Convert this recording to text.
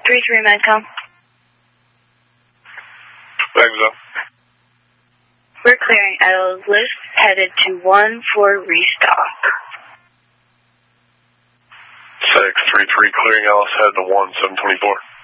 633 Medcom. Bags up. We're clearing Edel's list, headed to 1 for restock. 633 clearing Ellis, head to 1, 724.